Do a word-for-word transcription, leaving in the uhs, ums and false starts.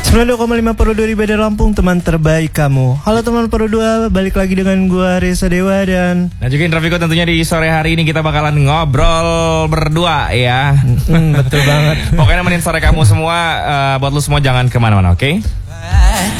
sembilan puluh dua koma lima Pro dua di Bandar Lampung, teman terbaik kamu. Halo teman Pro dua, balik lagi dengan gua Reza Dewa dan Nah juga Indra Viko, tentunya di sore hari ini kita bakalan ngobrol berdua ya. hmm, betul banget. Pokoknya nemenin sore kamu semua, uh, buat lu semua jangan kemana-mana, oke? Okay?